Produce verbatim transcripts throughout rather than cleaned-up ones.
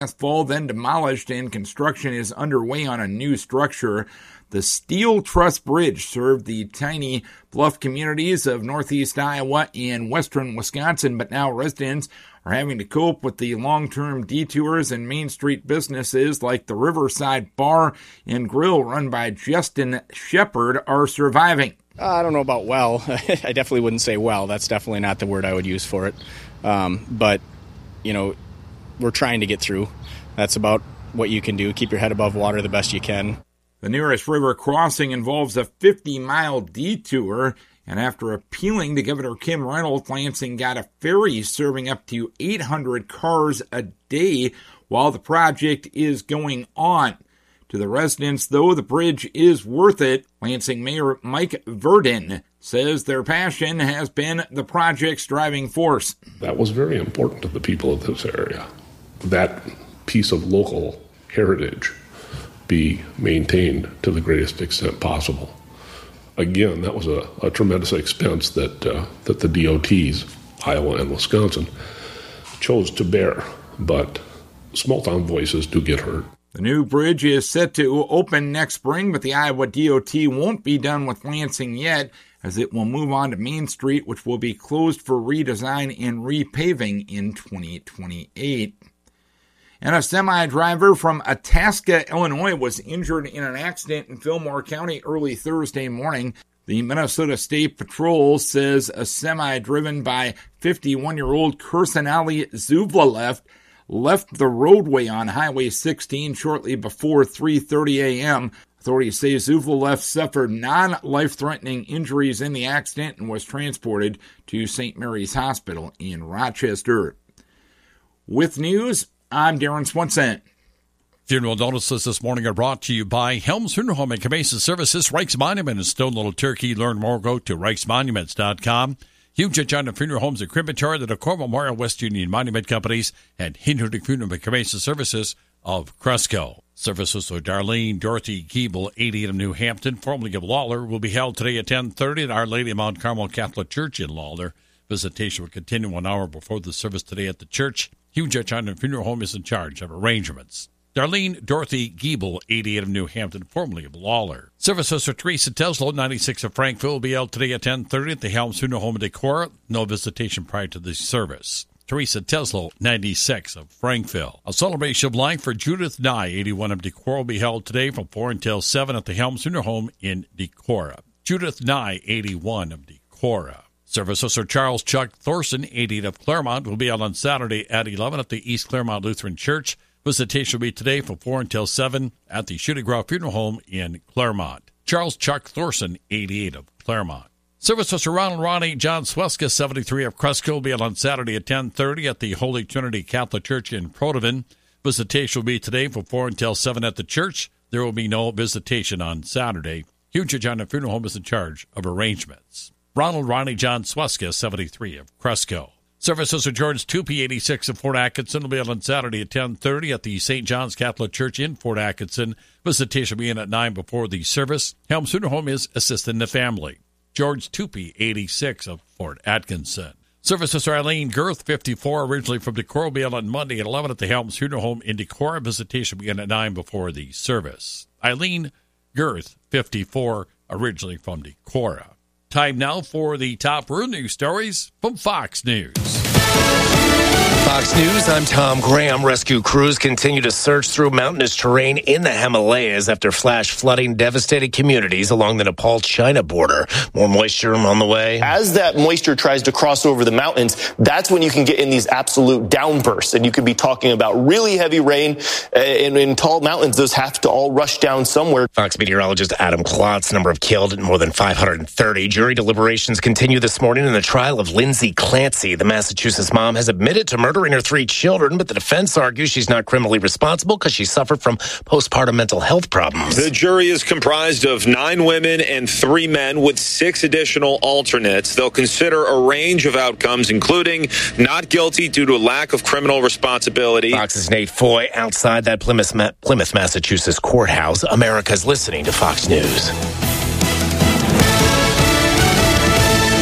last fall, then demolished, and construction is underway on a new structure. The Steel Truss Bridge served the tiny bluff communities of northeast Iowa and western Wisconsin, but now residents are having to cope with the long-term detours, and Main Street businesses like the Riverside Bar and Grill run by Justin Shepard are surviving. Uh, I don't know about well. I definitely wouldn't say well. That's definitely not the word I would use for it. Um, but, you know, we're trying to get through. That's about what you can do. Keep your head above water the best you can. The nearest river crossing involves a fifty-mile detour, and after appealing to Governor Kim Reynolds, Lansing got a ferry serving up to eight hundred cars a day while the project is going on. To the residents, though, the bridge is worth it. Lansing Mayor Mike Verdin says their passion has been the project's driving force. That was very important to the people of this area. That piece of local heritage be maintained to the greatest extent possible. Again, that was a, a tremendous expense that uh, that the D O Ts, Iowa and Wisconsin, chose to bear, but small town voices do get heard. The new bridge is set to open next spring, but the Iowa D O T won't be done with Lansing yet, as it will move on to Main Street, which will be closed for redesign and repaving in twenty twenty-eight. And a semi-driver from Itasca, Illinois, was injured in an accident in Fillmore County early Thursday morning. The Minnesota State Patrol says a semi driven by fifty-one-year-old Kursanali Zuvlalev left the roadway on Highway sixteen shortly before three thirty a.m. Authorities say Zuvlalev suffered non-life-threatening injuries in the accident and was transported to Saint Mary's Hospital in Rochester. With news, I'm Darren Swenson. Funeral notices this morning are brought to you by Helms Funeral Home and Cremation Services, Reichs Monument in Stone Little Turkey. Learn more, go to reichs monuments dot com. Huge China Funeral Homes and Crematory, the Decor Memorial West Union Monument Companies, and Hinderdick Funeral and Cremation Services of Cresco. Services for Darlene Dorothy Keeble, eighty of New Hampton, formerly of Lawler, will be held today at ten thirty at Our Lady of Mount Carmel Catholic Church in Lawler. Visitation will continue one hour before the service today at the church. Huge China Funeral Home is in charge of arrangements. Darlene Dorothy Giebel, eighty-eight of New Hampton, formerly of Lawler. Services for Teresa Teslo, ninety-six of Frankville, will be held today at ten thirty at the Helms Funeral Home in Decorah. No visitation prior to the service. Teresa Teslo, ninety-six of Frankville. A celebration of life for Judith Nye, eighty-one of Decorah, will be held today from four until seven at the Helms Funeral Home in Decorah. Judith Nye, eighty-one of Decorah. Services for Charles Chuck Thorson, eighty-eight of Claremont, will be held on Saturday at eleven at the East Claremont Lutheran Church. Visitation will be today from four until seven at the Shooting Ground Funeral Home in Claremont. Charles Chuck Thorson, eighty-eight of Claremont. Services for Ronald Ronnie John Sweska, seventy-three of Cresco, will be held on Saturday at ten thirty at the Holy Trinity Catholic Church in Protivin. Visitation will be today from four until seven at the church. There will be no visitation on Saturday. Hugh John Funeral Home is in charge of arrangements. Ronald Ronnie John Sweska, seventy-three of Cresco. Services for George Tupy, eighty-six of Fort Atkinson, will be held on Saturday at ten thirty at the Saint John's Catholic Church in Fort Atkinson. Visitation will be in at nine before the service. Helms Funeral Home is assisting the family. George Tupy, eighty-six of Fort Atkinson. Services for Eileen Girth, fifty-four, originally from Decorah, will be held on Monday at eleven at the Helms Funeral Home in Decorah. Visitation will be in at nine before the service. Eileen Girth, fifty-four, originally from Decorah. Time now for the top rural news stories from Fox News. Fox News, I'm Tom Graham. Rescue crews continue to search through mountainous terrain in the Himalayas after flash flooding devastated communities along the Nepal-China border. More moisture on the way. As that moisture tries to cross over the mountains, that's when you can get in these absolute downbursts. And you could be talking about really heavy rain. And in tall mountains, those have to all rush down somewhere. Fox meteorologist Adam Klotz, number of killed and more than five hundred thirty. Jury deliberations continue this morning in the trial of Lindsay Clancy. The Massachusetts mom has admitted to murdering her three children, but the defense argues she's not criminally responsible because she suffered from postpartum mental health problems. The jury is comprised of nine women and three men with six additional alternates. They'll consider a range of outcomes, including not guilty due to a lack of criminal responsibility. Fox's Nate Foy outside that Plymouth, Plymouth, Massachusetts courthouse. America's listening to Fox News.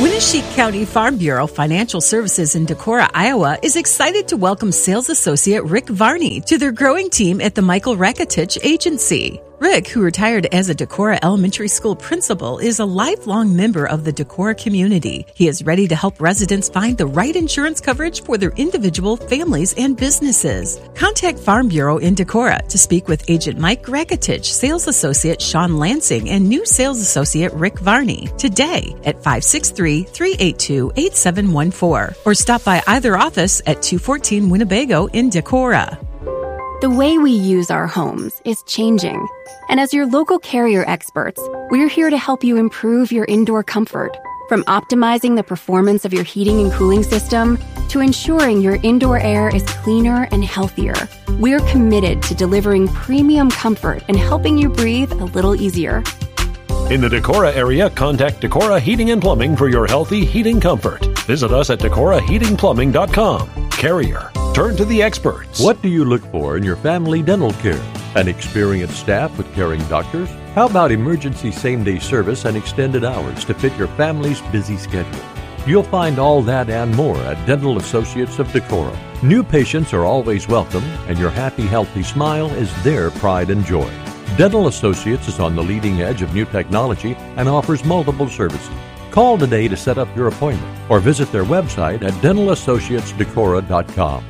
Winneshiek County Farm Bureau Financial Services in Decorah, Iowa is excited to welcome sales associate Rick Varney to their growing team at the Michael Rakitich Agency. Rick, who retired as a Decorah Elementary School principal, is a lifelong member of the Decorah community. He is ready to help residents find the right insurance coverage for their individual, families, and businesses. Contact Farm Bureau in Decorah to speak with Agent Mike Rakitich, Sales Associate Sean Lansing, and new Sales Associate Rick Varney today at five six three, three eight two, eight seven one four or stop by either office at two fourteen Winnebago in Decorah. The way we use our homes is changing. And as your local Carrier experts, we're here to help you improve your indoor comfort. From optimizing the performance of your heating and cooling system to ensuring your indoor air is cleaner and healthier, we're committed to delivering premium comfort and helping you breathe a little easier. In the Decorah area, contact Decorah Heating and Plumbing for your healthy heating comfort. Visit us at decorah heating plumbing dot com. Carrier. Turn to the experts. What do you look for in your family dental care? An experienced staff with caring doctors? How about emergency same-day service and extended hours to fit your family's busy schedule? You'll find all that and more at Dental Associates of Decorah. New patients are always welcome, and your happy, healthy smile is their pride and joy. Dental Associates is on the leading edge of new technology and offers multiple services. Call today to set up your appointment or visit their website at dental associates decorah dot com.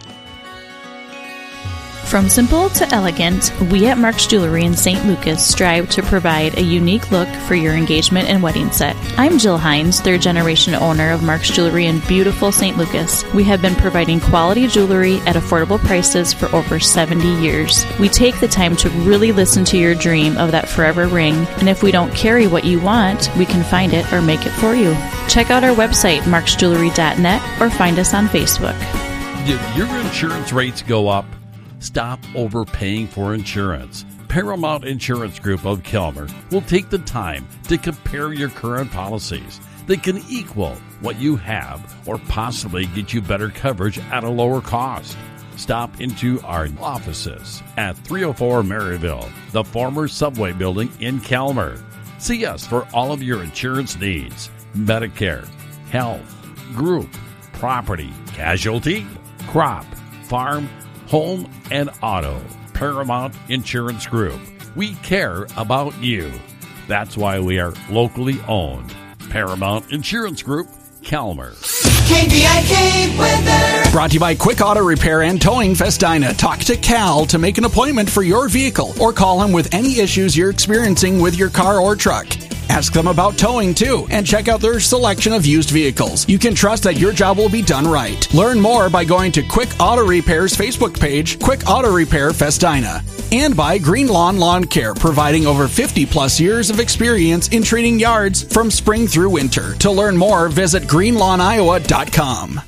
From simple to elegant, we at Mark's Jewelry in Saint Lucas strive to provide a unique look for your engagement and wedding set. I'm Jill Hines, third generation owner of Mark's Jewelry in beautiful Saint Lucas. We have been providing quality jewelry at affordable prices for over seventy years. We take the time to really listen to your dream of that forever ring, and if we don't carry what you want, we can find it or make it for you. Check out our website, marks jewelry dot net, or find us on Facebook. Did your insurance rates go up? Stop overpaying for insurance. Paramount Insurance Group of Kelmer will take the time to compare your current policies. They can equal what you have or possibly get you better coverage at a lower cost. Stop into our offices at three oh four Maryville, the former Subway building in Kelmer. See us for all of your insurance needs. Medicare, health, group, property, casualty, crop, farm, home, and auto. Paramount Insurance Group. We care about you. That's why we are locally owned. Paramount Insurance Group, Kelmer. K V I K weather. Brought to you by Quick Auto Repair and Towing Festina. Talk to Cal to make an appointment for your vehicle or call him with any issues you're experiencing with your car or truck. Ask them about towing, too, and check out their selection of used vehicles. You can trust that your job will be done right. Learn more by going to Quick Auto Repair's Facebook page, Quick Auto Repair Festina. And by Green Lawn Lawn Care, providing over fifty plus years of experience in treating yards from spring through winter. To learn more, visit green lawn iowa dot com.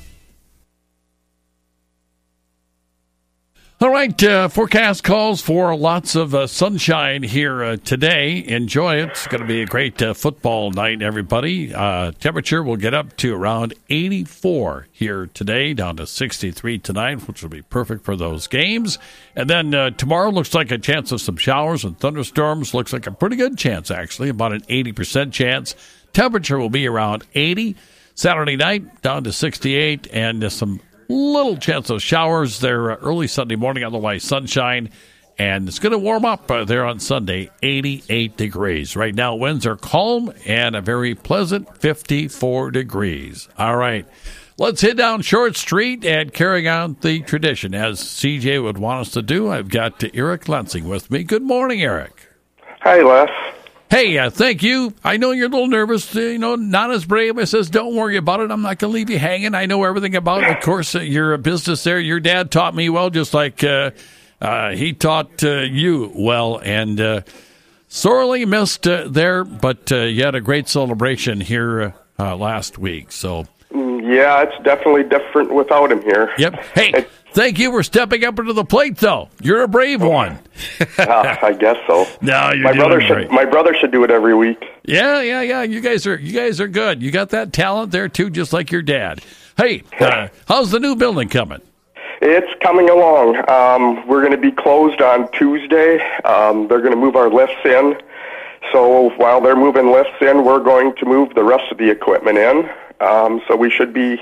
All right, uh, forecast calls for lots of uh, sunshine here uh, today. Enjoy it. It's going to be a great uh, football night, everybody. Uh, temperature will get up to around eighty-four here today, down to sixty-three tonight, which will be perfect for those games. And then uh, tomorrow looks like a chance of some showers and thunderstorms. Looks like a pretty good chance, actually, about an eighty percent chance. Temperature will be around eighty. Saturday night, down to sixty-eight, and uh, some little chance of showers there uh, early Sunday morning, otherwise sunshine. And it's going to warm up uh, there on Sunday, eighty-eight degrees. Right now, winds are calm and a very pleasant fifty-four degrees. All right, let's head down Short Street and carrying on the tradition, as C J would want us to do. I've got uh, Eric Lansing with me. Good morning, Eric. Hi, Les. Hey, uh, thank you. I know you're a little nervous, uh, you know, not as brave. I says, don't worry about it. I'm not going to leave you hanging. I know everything about it. Of course, uh, you're a business there. Your dad taught me well, just like uh, uh, he taught uh, you well. And uh, sorely missed uh, there, but uh, you had a great celebration here uh, last week. So, yeah, it's definitely different without him here. Yep. Hey, it, thank you for stepping up into the plate, though. You're a brave one. uh, I guess so. No, you're my doing brother great. should. My brother should do it every week. Yeah, yeah, yeah. You guys are you guys are good. You got that talent there too, just like your dad. Hey, uh, how's the new building coming? It's coming along. Um, we're going to be closed on Tuesday. Um, they're going to move our lifts in. So while they're moving lifts in, we're going to move the rest of the equipment in. Um, so we should be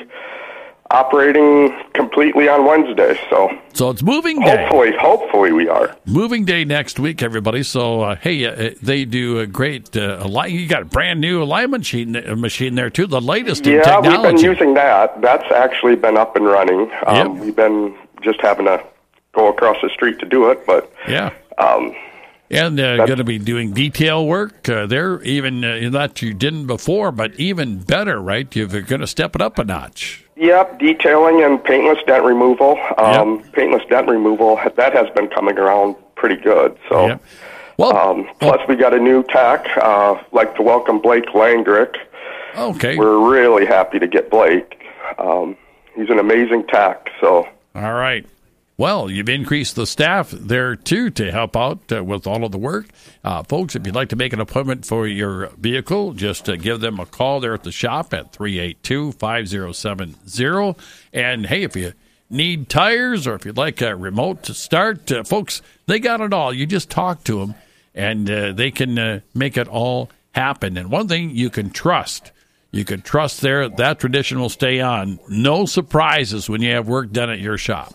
operating completely on Wednesday. So so it's moving day. Hopefully, hopefully we are. Moving day next week, everybody. So, uh, hey, uh, they do a great uh, alignment. You got a brand new alignment machine, uh, machine there, too, the latest in yeah, technology. Yeah, we've been using that. That's actually been up and running. Um, yep. We've been just having to go across the street to do it, but... Yeah. Um, and uh, going to be doing detail work uh, there, even uh, that you didn't before, but even better, right? You're going to step it up a notch. Yep, detailing and paintless dent removal. Um, yep. Paintless dent removal, that has been coming around pretty good. So, yep. well, um, plus we got a new tech, uh, like to welcome Blake Langrick. Okay. We're really happy to get Blake. Um, he's an amazing tech, so. All right. Well, you've increased the staff there, too, to help out uh, with all of the work. Uh, folks, if you'd like to make an appointment for your vehicle, just uh, give them a call there at the shop at three eight two, five zero seven zero. And, hey, if you need tires or if you'd like a remote to start, uh, folks, they got it all. You just talk to them, and uh, they can uh, make it all happen. And one thing you can trust, you can trust there, that tradition will stay on. No surprises when you have work done at your shop.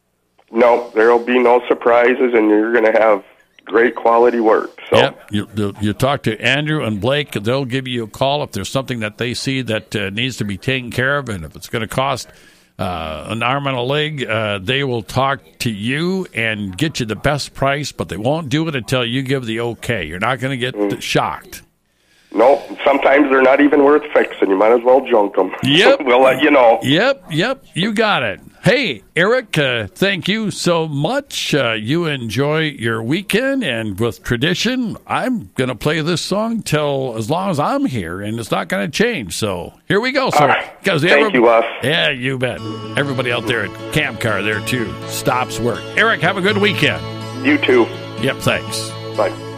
No, there will be no surprises, and you're going to have great quality work. So. Yep. You, you talk to Andrew and Blake. They'll give you a call if there's something that they see that uh, needs to be taken care of, and if it's going to cost uh, an arm and a leg, uh, they will talk to you and get you the best price, but they won't do it until you give the okay. You're not going to get mm. shocked. No, sometimes they're not even worth fixing. You might as well junk them. Yep. We'll let you know. Yep, yep, you got it. Hey, Eric, uh, thank you so much. Uh, you enjoy your weekend, and with tradition, I'm going to play this song till as long as I'm here, and it's not going to change. So here we go. So, right. Thank every- you, Wes. Yeah, you bet. Everybody out there at Camp Car there, too, stops work. Eric, have a good weekend. You too. Yep, thanks. Bye.